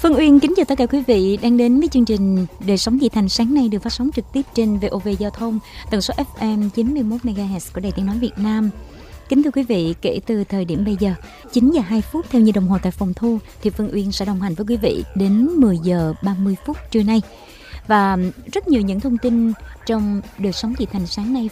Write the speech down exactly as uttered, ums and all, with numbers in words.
Phương Uyên kính chào tất cả quý vị đang đến với chương trình Đời sống Thị Thành sáng nay được phát sóng trực tiếp trên vê o vê Giao thông, tần số ép em chín mươi mốt mê ga héc của Đài Tiếng nói Việt Nam. Kính thưa quý vị, kể từ thời điểm bây giờ chín giờ hai phút theo như đồng hồ tại phòng thu thì Phương Uyên sẽ đồng hành với quý vị đến mười giờ ba mươi phút trưa nay. Và rất nhiều những thông tin trong Đời sống Thị Thành sáng nay